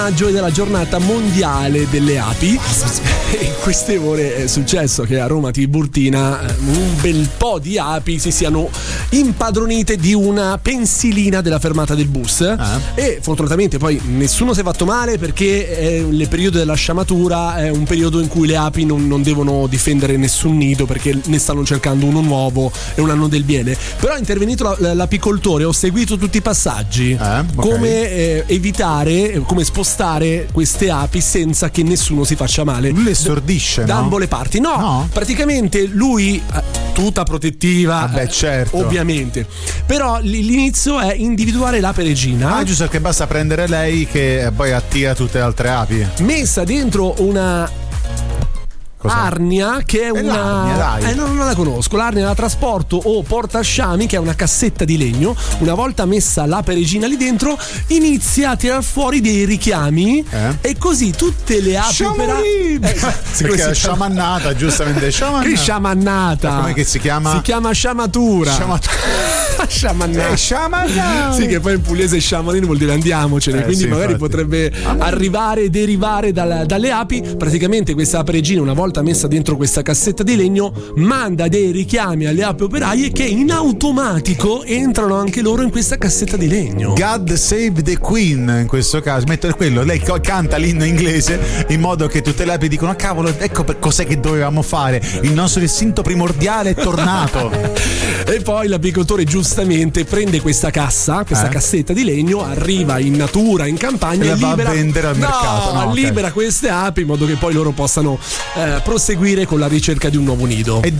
Della giornata mondiale delle api. In queste ore è successo che a Roma Tiburtina un bel po' di api si siano impadronite di una pensilina della fermata del bus e fortunatamente poi nessuno si è fatto male, perché il periodo della sciamatura è un periodo in cui le api non devono difendere nessun nido, perché ne stanno cercando uno nuovo e un anno del bene. Però è intervenuto l'apicoltore, ho seguito tutti i passaggi, come evitare, come spostare queste api senza che nessuno si faccia male. Lui le stordisce, da ambo le parti. No, praticamente lui tuta protettiva, certo, ovviamente. Però l'inizio è individuare l'ape regina. Giusto, che basta prendere lei che poi attira tutte le altre api. Messa dentro una arnia, che è una non la conosco. L'arnia la trasporto o portasciami, che è una cassetta di legno. Una volta messa l'ape regina lì dentro, inizia a tirar fuori dei richiami e così tutte le api perché è sciamannata, giustamente. Che sciamannata? Come che si chiama? Si chiama sciamatura. Sciamannata. Sì, che poi in pugliese sciamanin vuol dire andiamocene, quindi magari potrebbe arrivare e derivare dalle api. Praticamente questa ape regina, una volta messa dentro questa cassetta di legno, manda dei richiami alle api operaie che in automatico entrano anche loro in questa cassetta di legno. God save the queen, in questo caso mettere quello, lei canta l'inno inglese in modo che tutte le api dicono: cavolo, ecco per cos'è che dovevamo fare, il nostro istinto primordiale è tornato. E poi l'apicoltore giustamente prende questa cassetta di legno, arriva in natura, in campagna, e la va a vendere al mercato. Libera queste api in modo che poi loro possano proseguire con la ricerca di un nuovo nido. E